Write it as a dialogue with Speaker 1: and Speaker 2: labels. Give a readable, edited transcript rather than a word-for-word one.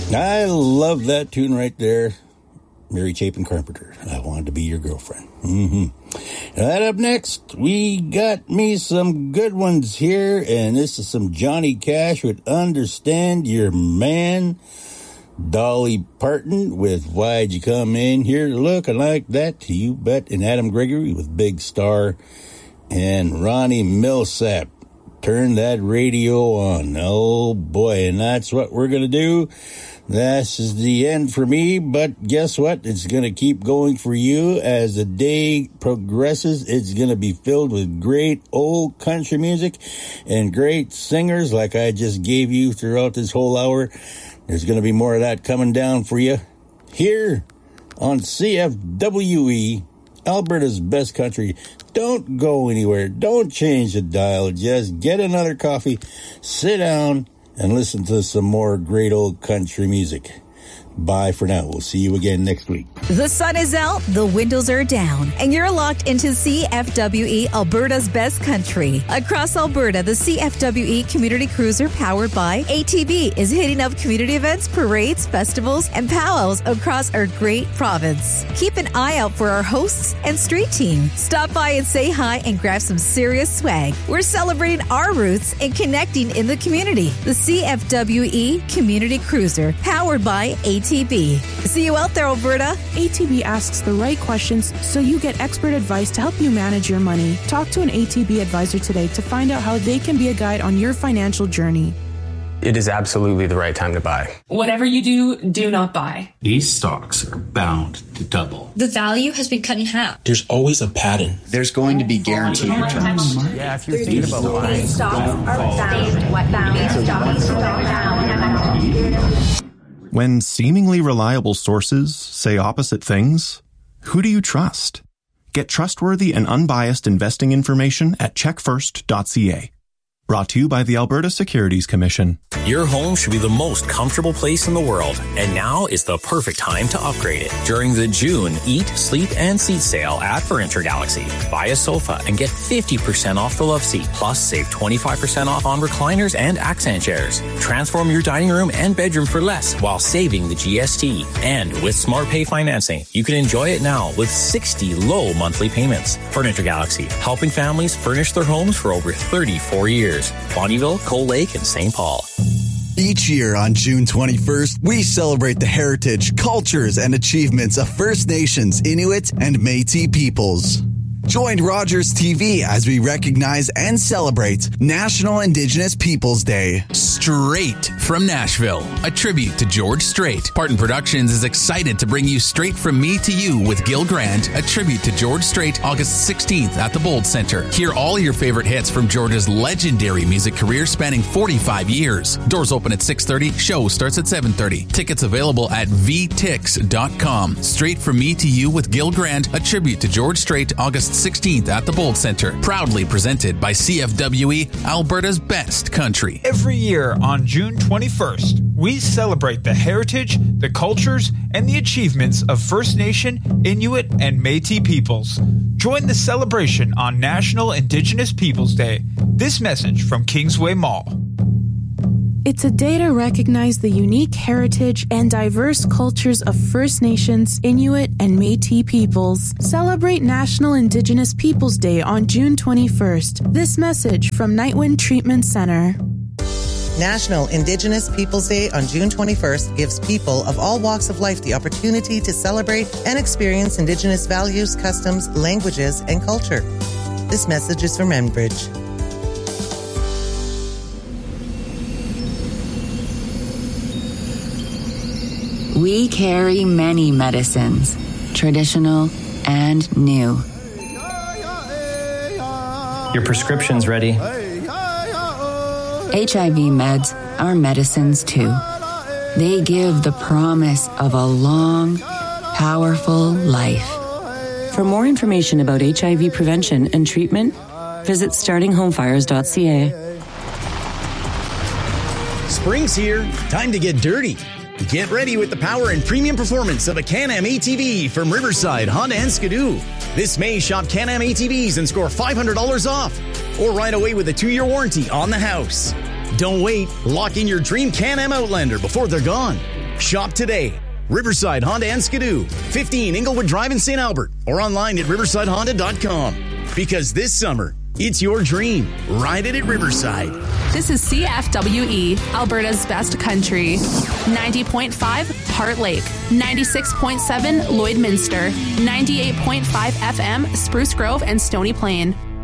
Speaker 1: I love that tune right there. Mary Chapin Carpenter, I Wanted to Be Your Girlfriend. Right up next, we got me some good ones here, and this is some Johnny Cash with Understand Your Man. Dolly Parton with Why'd You Come In Here Looking Like That, You Bet, and Adam Gregory with Big Star, and Ronnie Millsap, Turn That Radio On. Oh boy, and that's what we're going to do. This is the end for me, but guess what? It's going to keep going for you as the day progresses. It's going to be filled with great old country music and great singers like I just gave you throughout this whole hour. There's going to be more of that coming down for you here on CFWE, Alberta's Best Country. Don't go anywhere. Don't change the dial. Just get another coffee, sit down, and listen to some more great old country music. Bye for now. We'll see you again next week.
Speaker 2: The sun is out, the windows are down, and you're locked into CFWE, Alberta's Best Country. Across Alberta, the CFWE Community Cruiser powered by ATV is hitting up community events, parades, festivals, and powwows across our great province. Keep an eye out for our hosts and street team. Stop by and say hi and grab some serious swag. We're celebrating our roots and connecting in the community. The CFWE Community Cruiser powered by ATV. See you out there, Alberta.
Speaker 3: ATB asks the right questions so you get expert advice to help you manage your money. Talk to an ATB advisor today to find out how they can be a guide on your financial journey.
Speaker 4: It is absolutely the right time to buy.
Speaker 5: Whatever you do, do not buy.
Speaker 6: These stocks are bound to double.
Speaker 7: The value has been cut in half.
Speaker 8: There's always a pattern.
Speaker 9: There's going to be guaranteed returns.
Speaker 4: Yeah, if you're thinking about buying.
Speaker 10: These stocks are bound. These stocks are bound.
Speaker 11: When seemingly reliable sources say opposite things, who do you trust? Get trustworthy and unbiased investing information at checkfirst.ca. Brought to you by the Alberta Securities Commission.
Speaker 12: Your home should be the most comfortable place in the world, and now is the perfect time to upgrade it. During the June Eat, Sleep, and Seat sale at Furniture Galaxy, buy a sofa and get 50% off the love seat, plus save 25% off on recliners and accent chairs. Transform your dining room and bedroom for less while saving the GST. And with Smart Pay financing, you can enjoy it now with 60 low monthly payments. Furniture Galaxy, helping families furnish their homes for over 34 years. Bonnyville, Coal Lake, and St. Paul.
Speaker 13: Each year on June 21st, we celebrate the heritage, cultures, and achievements of First Nations, Inuit, and Métis peoples. Join Rogers TV as we recognize and celebrate National Indigenous Peoples Day.
Speaker 14: Straight from Nashville, a tribute to George Strait. Parton Productions is excited to bring you Straight From Me to You with Gil Grant, a tribute to George Strait, August 16th at the Bold Center. Hear all your favorite hits from George's legendary music career spanning 45 years. Doors open at 6:30, show starts at 7:30. Tickets available at vtix.com. Straight From Me to You with Gil Grant, a tribute to George Strait, August 16th at the Bold Center. Proudly presented by CFWE, Alberta's Best Country.
Speaker 15: Every year on June 21st, we celebrate the heritage, the cultures, and the achievements of First Nation, Inuit, and Métis peoples. Join the celebration on National Indigenous Peoples Day. This message from Kingsway Mall.
Speaker 3: It's a day to recognize the unique heritage and diverse cultures of First Nations, Inuit, and Métis peoples. Celebrate National Indigenous Peoples Day on June 21st. This message from Nightwind Treatment Center.
Speaker 16: National Indigenous Peoples Day on June 21st gives people of all walks of life the opportunity to celebrate and experience Indigenous values, customs, languages, and culture. This message is from Enbridge.
Speaker 17: We carry many medicines, traditional and new.
Speaker 4: Your prescription's ready.
Speaker 17: HIV meds are medicines too. They give the promise of a long, powerful life.
Speaker 18: For more information about HIV prevention and treatment, visit startinghomefires.ca.
Speaker 19: Spring's here. Time to get dirty. Get ready with the power and premium performance of a Can-Am ATV from Riverside, Honda, and Skidoo. This May, shop Can-Am ATVs and score $500 off. Or ride away with a 2-year warranty on the house. Don't wait. Lock in your dream Can-Am Outlander before they're gone. Shop today. Riverside Honda and Skidoo, 15 Inglewood Drive in St. Albert, or online at riversidehonda.com. Because this summer, it's your dream. Ride it at Riverside.
Speaker 8: This is CFWE, Alberta's best country. 90.5 Heart Lake, 96.7 Lloydminster, 98.5 FM Spruce Grove and Stony Plain.